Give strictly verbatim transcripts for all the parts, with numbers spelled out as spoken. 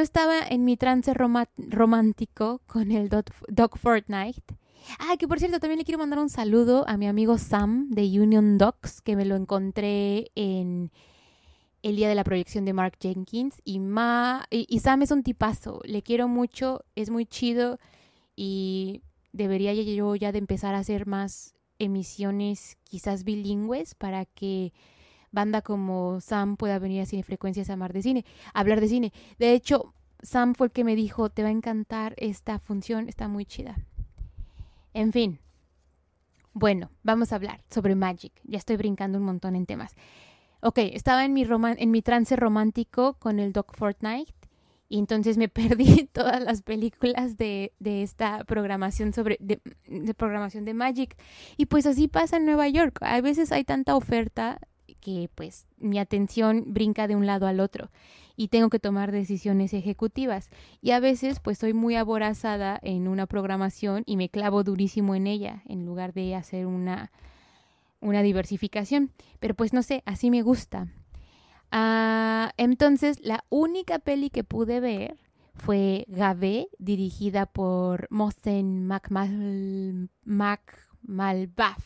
estaba en mi trance roma- romántico con el Dog, Dog Fortnite. Ah, que por cierto, también le quiero mandar un saludo a mi amigo Sam de Union Dogs, que me lo encontré en el día de la proyección de Mark Jenkins. Y, Ma, y, y Sam es un tipazo, le quiero mucho, es muy chido y debería yo ya de empezar a hacer más emisiones quizás bilingües para que banda como Sam pueda venir a Cinefrecuencias a hablar de cine, a hablar de cine. De hecho, Sam fue el que me dijo, te va a encantar esta función, está muy chida. En fin, bueno, vamos a hablar sobre Magic. Ya estoy brincando un montón en temas. Ok, estaba en mi, roman- en mi trance romántico con el Dog Fortnite y entonces me perdí todas las películas de, de esta programación sobre de, de programación de Magic. Y pues así pasa en Nueva York. A veces hay tanta oferta que pues mi atención brinca de un lado al otro y tengo que tomar decisiones ejecutivas. Y a veces pues soy muy aborazada en una programación y me clavo durísimo en ella en lugar de hacer una, una diversificación. Pero pues no sé, así me gusta. Uh, entonces la única peli que pude ver fue Gabé, dirigida por Mohsen Makhmal- Makhmalbaf.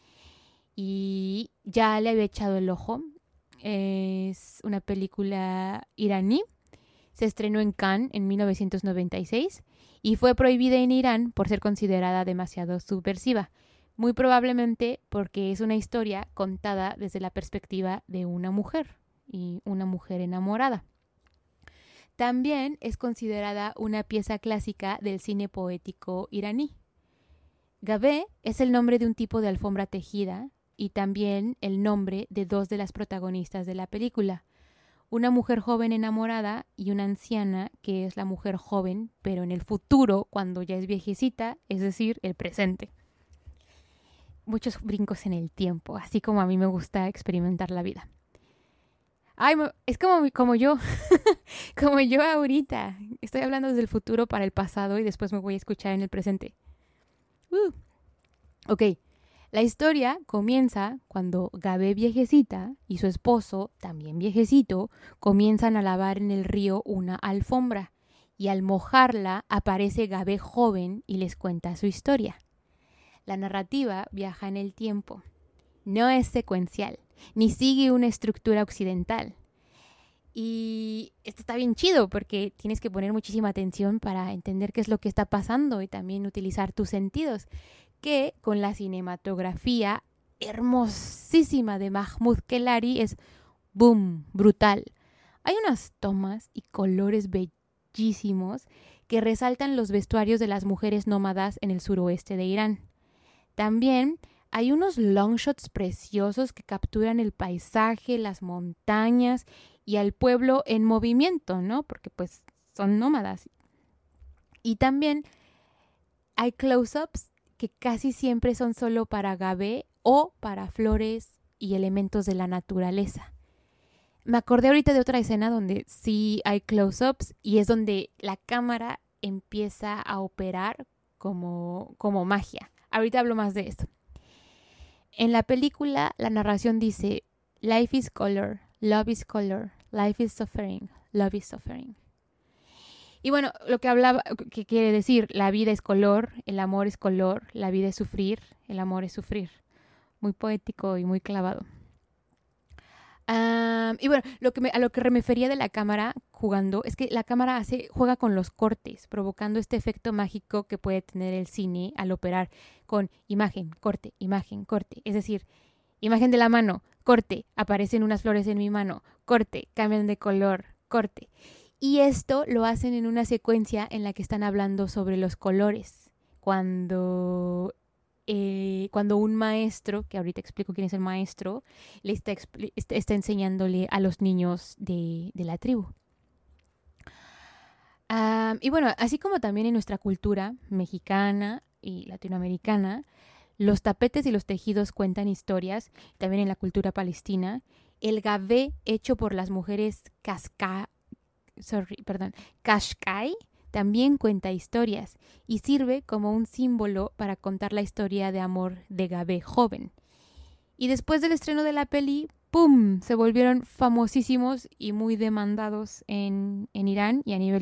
Y ya le había echado el ojo. Es una película iraní. Se estrenó en Cannes en mil novecientos noventa y seis y fue prohibida en Irán por ser considerada demasiado subversiva. Muy probablemente porque es una historia contada desde la perspectiva de una mujer y una mujer enamorada. También es considerada una pieza clásica del cine poético iraní. Gabé es el nombre de un tipo de alfombra tejida y también el nombre de dos de las protagonistas de la película. Una mujer joven enamorada y una anciana que es la mujer joven, pero en el futuro, cuando ya es viejecita, es decir, el presente. Muchos brincos en el tiempo, así como a mí me gusta experimentar la vida. Ay, es como, como yo, como yo ahorita. Estoy hablando desde el futuro para el pasado y después me voy a escuchar en el presente. Uh. Ok. La historia comienza cuando Gabé viejecita y su esposo, también viejecito, comienzan a lavar en el río una alfombra y al mojarla aparece Gabé joven y les cuenta su historia. La narrativa viaja en el tiempo. No es secuencial, ni sigue una estructura occidental. Y esto está bien chido porque tienes que poner muchísima atención para entender qué es lo que está pasando y también utilizar tus sentidos, que con la cinematografía hermosísima de Mahmoud Kellari es boom, brutal. Hay unas tomas y colores bellísimos que resaltan los vestuarios de las mujeres nómadas en el suroeste de Irán. También hay unos long shots preciosos que capturan el paisaje, las montañas y al pueblo en movimiento, ¿no? Porque pues son nómadas. Y también hay close-ups que casi siempre son solo para Gabé o para flores y elementos de la naturaleza. Me acordé ahorita de otra escena donde sí hay close-ups y es donde la cámara empieza a operar como, como magia. Ahorita hablo más de esto. En la película, la narración dice: Life is color, love is color, life is suffering, love is suffering. Y bueno, lo que hablaba, que quiere decir, la vida es color, el amor es color, la vida es sufrir, el amor es sufrir. Muy poético y muy clavado. Um, y bueno, lo que me, a lo que me refería de la cámara jugando es que la cámara hace, juega con los cortes, provocando este efecto mágico que puede tener el cine al operar con imagen, corte, imagen, corte. Es decir, imagen de la mano, corte, aparecen unas flores en mi mano, corte, cambian de color, corte. Y esto lo hacen en una secuencia en la que están hablando sobre los colores. Cuando, eh, cuando un maestro, que ahorita explico quién es el maestro, le está, está, está enseñándole a los niños de, de la tribu. Um, y bueno, así como también en nuestra cultura mexicana y latinoamericana, los tapetes y los tejidos cuentan historias, también en la cultura palestina. El gabé hecho por las mujeres casca Sorry, perdón, Qashqai también cuenta historias y sirve como un símbolo para contar la historia de amor de Gabé joven. Y después del estreno de la peli, ¡pum!, se volvieron famosísimos y muy demandados en, en Irán y a nivel